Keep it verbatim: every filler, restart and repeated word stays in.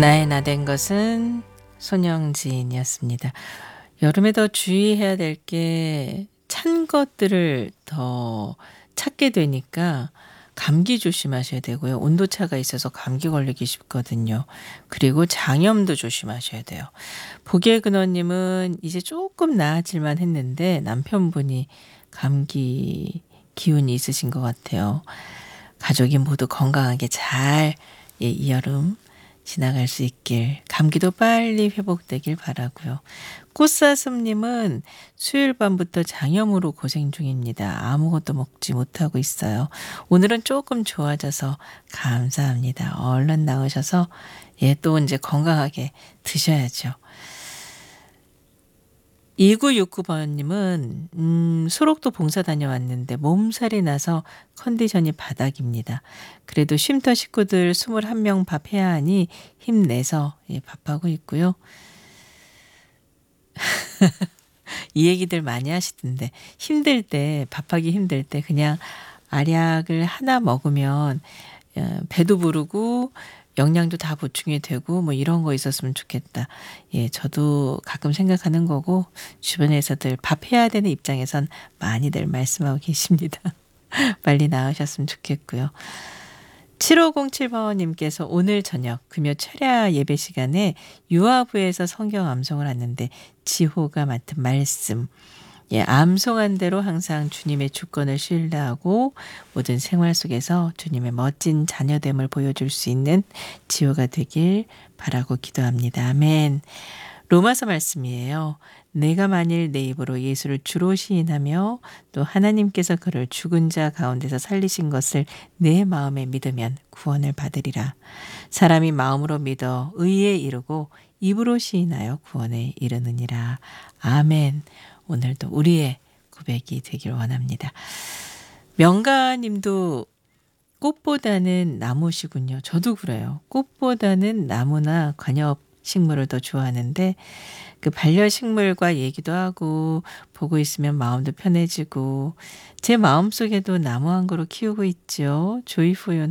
나의 나 된 것은 손영진이었습니다. 여름에 더 주의해야 될 게 찬 것들을 더 찾게 되니까 감기 조심하셔야 되고요. 온도차가 있어서 감기 걸리기 쉽거든요. 그리고 장염도 조심하셔야 돼요. 보기의 근원님은 이제 조금 나아질만 했는데 남편분이 감기 기운이 있으신 것 같아요. 가족이 모두 건강하게 잘 예, 이 여름 지나갈 수 있길, 감기도 빨리 회복되길 바라고요. 꽃사슴님은 수요일 밤부터 장염으로 고생 중입니다. 아무것도 먹지 못하고 있어요. 오늘은 조금 좋아져서 감사합니다. 얼른 나으셔서 예, 또 이제 건강하게 드셔야죠. 이구육구 번님은 음, 소록도 봉사 다녀왔는데 몸살이 나서 컨디션이 바닥입니다. 그래도 쉼터 식구들 이십일 명 밥해야 하니 힘내서 예, 밥하고 있고요. 이 얘기들 많이 하시던데 힘들 때, 밥하기 힘들 때 그냥 알약을 하나 먹으면 어, 배도 부르고 영양도 다 보충이 되고 뭐 이런 거 있었으면 좋겠다. 예, 저도 가끔 생각하는 거고 주변에서들 밥해야 되는 입장에선 많이들 말씀하고 계십니다. 빨리 나으셨으면 좋겠고요. 칠오공칠 번님께서 오늘 저녁 금요 철야 예배 시간에 유아부에서 성경 암송을 하는데 지호가 맡은 말씀, 예, 암송한 대로 항상 주님의 주권을 신뢰하고 모든 생활 속에서 주님의 멋진 자녀됨을 보여줄 수 있는 지호가 되길 바라고 기도합니다. 아멘. 로마서 말씀이에요. 내가 만일 내 입으로 예수를 주로 시인하며 또 하나님께서 그를 죽은 자 가운데서 살리신 것을 내 마음에 믿으면 구원을 받으리라. 사람이 마음으로 믿어 의에 이르고 입으로 시인하여 구원에 이르느니라. 아멘. 오늘도 우리의 고백이 되길 원합니다. 명가님도 꽃보다는 나무시군요. 저도 그래요. 꽃보다는 나무나 관엽 식물을 더 좋아하는데 그 반려식물과 얘기도 하고 보고 있으면 마음도 편해지고 제 마음속에도 나무 한 그루 키우고 있죠. 조이포유